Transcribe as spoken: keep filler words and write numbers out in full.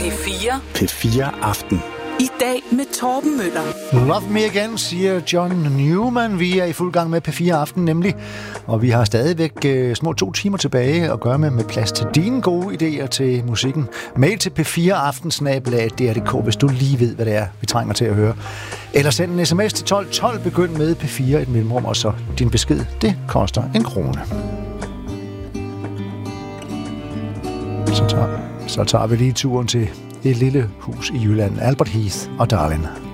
fire. P fire Aften. I dag med Torben Møller. Love me again, siger John Newman. Vi er i fuld gang med P fire Aften nemlig, og vi har stadigvæk øh, små to timer tilbage at gøre med, med plads til dine gode idéer til musikken. Mail til p fire aften snabel-a d r punktum d k, hvis du lige ved, hvad det er, vi trænger til at høre. Eller send en sms til tolv tolv, begynd med P fire, et mellemrum, og så din besked, det koster en krone. Så tager, så tager vi lige turen til et lille hus i Jylland, Albert Heath og Darlin.